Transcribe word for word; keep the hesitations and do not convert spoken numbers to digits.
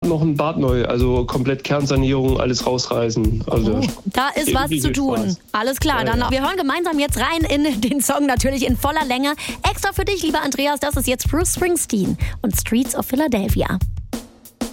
noch ein Bad neu, also komplett Kernsanierung, alles rausreißen. Also oh, da ist was zu tun. Spaß. Alles klar, ja, dann ja. wir hören gemeinsam jetzt rein in den Song, natürlich in voller Länge. Extra für dich, lieber Andreas, das ist jetzt Bruce Springsteen und Streets of Philadelphia.